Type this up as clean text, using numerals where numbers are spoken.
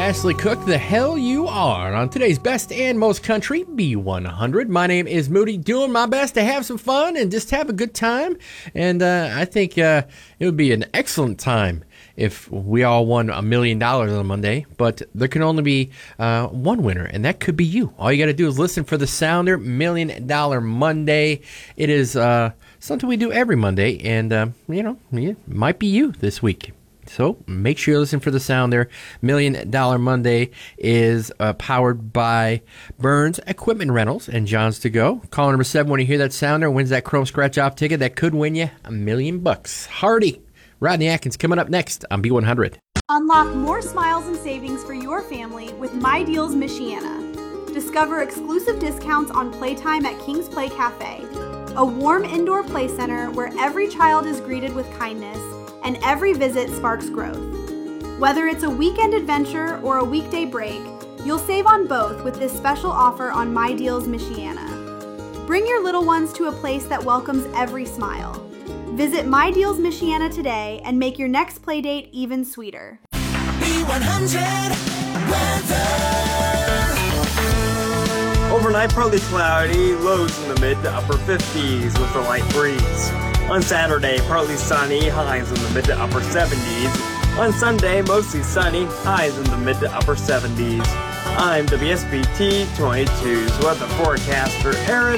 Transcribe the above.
Ashley Cook, the hell you are, on today's Best and Most Country B100. My name is Moody, doing my best to have some fun and just have a good time. And I think it would be an excellent time if we all won $1 million on a Monday, but there can only be one winner, and that could be you. All you got to do is listen for the sounder, $1 Million Monday. It is something we do every Monday, and, it might be you this week. So make sure you listen for the sounder. $1 Million Monday is powered by Burns Equipment Rentals and John's To Go. Call number 7 when you hear that sounder, wins that Chrome Scratch-Off ticket that could win you $1 million. Hardy. Rodney Atkins coming up next on B100. Unlock more smiles and savings for your family with My Deals Michiana. Discover exclusive discounts on playtime at King's Play Cafe, a warm indoor play center where every child is greeted with kindness and every visit sparks growth. Whether it's a weekend adventure or a weekday break, you'll save on both with this special offer on My Deals Michiana. Bring your little ones to a place that welcomes every smile. Visit My Deals Michiana today and make your next play date even sweeter. B100 weather. Overnight partly cloudy, lows in the mid to upper 50s with a light breeze. On Saturday, partly sunny, highs in the mid to upper 70s. On Sunday, mostly sunny, highs in the mid to upper 70s. I'm WSBT 22's weather forecaster, Aaron